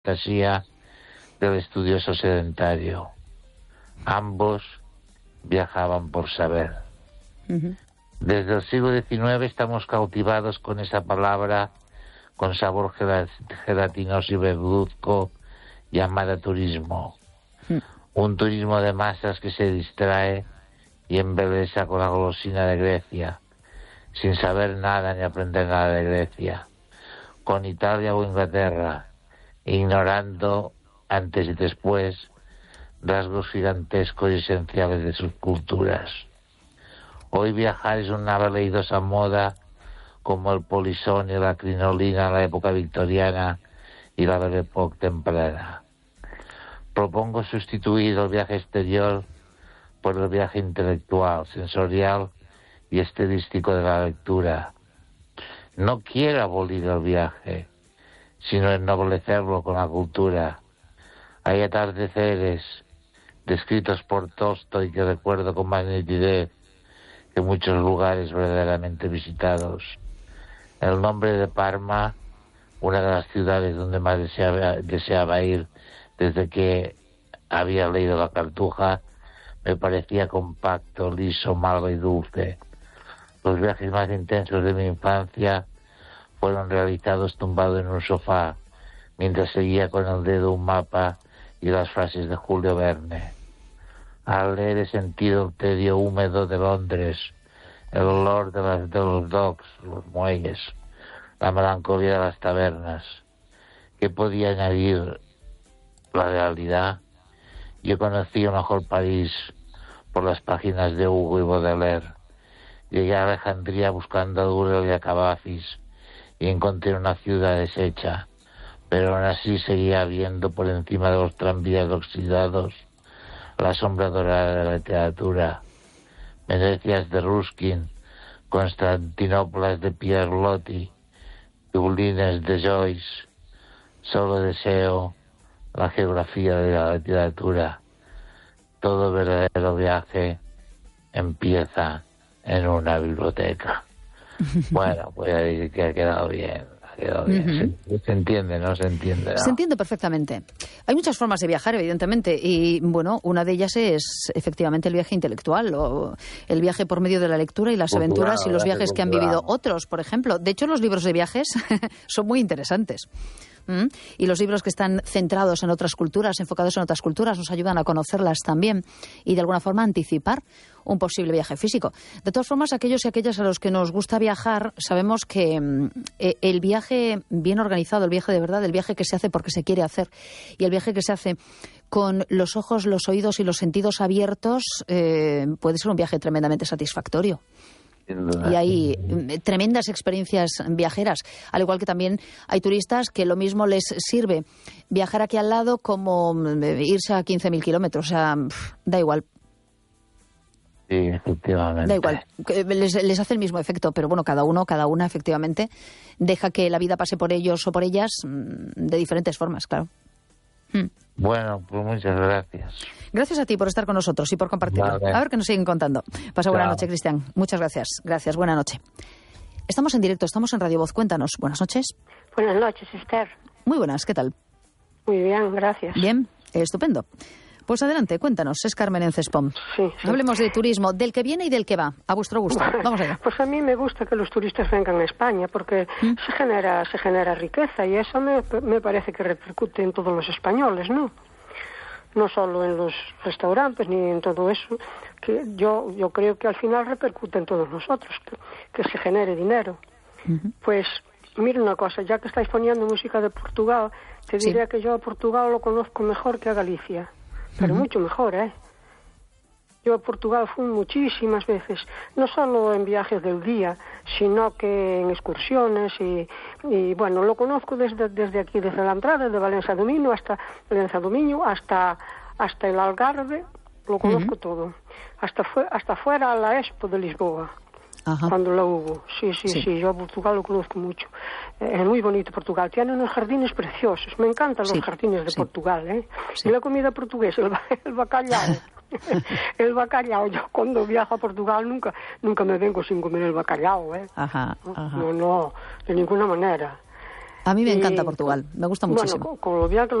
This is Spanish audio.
fantasía del estudioso sedentario. Ambos viajaban por saber. Desde el siglo XIX estamos cautivados con esa palabra con sabor gelatinoso y verduzco llamada turismo. Un turismo de masas que se distrae y embelesa con la golosina de Grecia, sin saber nada ni aprender nada de Grecia, con Italia o Inglaterra, ignorando antes y después rasgos gigantescos y esenciales de sus culturas. Hoy viajar es una veleidosa moda como el polisón y la crinolina en la época victoriana y la Belle Époque temprana. Propongo sustituir el viaje exterior por el viaje intelectual, sensorial y estilístico de la lectura. No quiero abolir el viaje, sino ennoblecerlo con la cultura. Hay atardeceres descritos por Tolstoy que recuerdo con más nitidez que muchos lugares verdaderamente visitados. El nombre de Parma, una de las ciudades donde más deseaba ir desde que había leído La Cartuja, me parecía compacto, liso, malva y dulce. Los viajes más intensos de mi infancia fueron realizados tumbado en un sofá, mientras seguía con el dedo un mapa y las frases de Julio Verne. Al leer he sentido el tedio húmedo de Londres, el olor de los docks, los muelles, la melancolía de las tabernas. ¿Qué podía añadir la realidad? Yo conocí un mejor París por las páginas de Hugo y Baudelaire. Llegué a Alejandría buscando a Durrell y a Cavafis y encontré una ciudad deshecha, pero aún así seguía viendo por encima de los tranvías oxidados la sombra dorada de la literatura. Venecias de Ruskin, Constantinoplas de Pierre Loti, Dublines de Joyce. Solo deseo la geografía de la literatura. Todo verdadero viaje empieza en una biblioteca. Bueno, voy a decir que ha quedado bien. Se entiende, ¿no? Se entiende, ¿no? Se entiende perfectamente. Hay muchas formas de viajar, evidentemente, y bueno, una de ellas es efectivamente el viaje intelectual, o el viaje por medio de la lectura y las aventuras y los viajes que han vivido otros, por ejemplo. De hecho, los libros de viajes son muy interesantes. Y los libros que están centrados en otras culturas, enfocados en otras culturas, nos ayudan a conocerlas también y de alguna forma anticipar un posible viaje físico. De todas formas, aquellos y aquellas a los que nos gusta viajar, sabemos que el viaje bien organizado, el viaje de verdad, el viaje que se hace porque se quiere hacer y el viaje que se hace con los ojos, los oídos y los sentidos abiertos puede ser un viaje tremendamente satisfactorio. Y hay tremendas experiencias viajeras, al igual que también hay turistas que lo mismo les sirve viajar aquí al lado como irse a 15.000 kilómetros, o sea, da igual. Sí, efectivamente. Da igual, les hace el mismo efecto, pero bueno, cada una efectivamente deja que la vida pase por ellos o por ellas de diferentes formas, claro. Bueno, pues muchas gracias. Gracias a ti por estar con nosotros y por compartirlo. Vale. A ver qué nos siguen contando. Pasa buena noche, Cristian. Muchas gracias. Gracias, buena noche. Estamos en directo, estamos en Radio Voz. Cuéntanos. Buenas noches. Buenas noches, Esther. Muy buenas, ¿qué tal? Muy bien, gracias. Bien, estupendo. Pues adelante, cuéntanos. Es Carmen en Cespón. Sí. Hablemos de turismo, del que viene y del que va. A vuestro gusto. Vamos allá. Pues a mí me gusta que los turistas vengan a España porque se genera riqueza y eso me parece que repercute en todos los españoles, ¿no? No solo en los restaurantes ni en todo eso, que yo creo que al final repercute en todos nosotros, que se genere dinero. Pues mira una cosa, ya que estáis poniendo música de Portugal, te diré que yo a Portugal lo conozco mejor que a Galicia, pero mucho mejor, ¿eh? Yo a Portugal fui muchísimas veces, no solo en viajes del día, sino que en excursiones y bueno, lo conozco desde aquí, desde la entrada de Valencia do Miño hasta el Algarve, lo conozco todo. Hasta fuera a la Expo de Lisboa. Ajá. Cuando la hubo. Sí, yo a Portugal lo conozco mucho. Es muy bonito Portugal. Tiene unos jardines preciosos. Me encantan los jardines de Portugal, ¿eh? Sí. Y la comida portuguesa, el bacalhau. El bacalhau. Yo cuando viajo a Portugal nunca me vengo sin comer el bacalhau, ¿eh? Ajá. No, de ninguna manera. A mí me encanta Portugal, me gusta muchísimo. Bueno, con lo bien